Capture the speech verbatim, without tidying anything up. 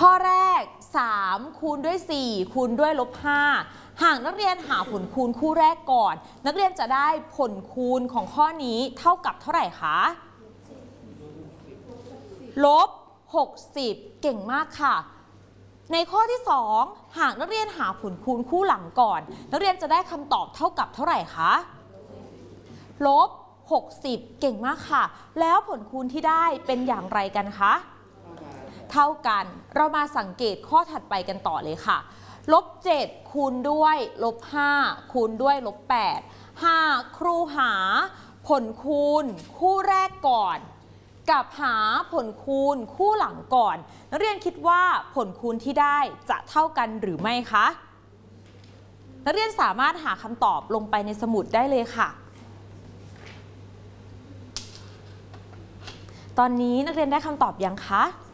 ข้อแรกสามคูณด้วยสี่คูณด้วยลบห้าหากนักเรียนหาผลคูณคู่แรกก่อนนักเรียนจะได้ผลคูณของข้อนี้เท่ากับเท่าไหร่คะลบหกสิบเก่งมากค่ะในข้อที่สองหากนักเรียนหาผลคูณคู่หลังก่อนนักเรียนจะได้คำตอบเท่ากับเท่าไหร่คะลบหกสิบเก่งมากค่ะแล้วผลคูณที่ได้เป็นอย่างไรกันคะเท่ากันเรามาสังเกตข้อถัดไปกันต่อเลยค่ะลบเจ็ดคูณด้วยลบห้าคูณด้วยลบแปดหากครูหาผลคูณคู่แรกก่อนกับหาผลคูณคู่หลังก่อนนักเรียนคิดว่าผลคูณที่ได้จะเท่ากันหรือไม่คะนักเรียนสามารถหาคำตอบลงไปในสมุดได้เลยค่ะตอนนี้นักเรียนได้คำตอบยังคะ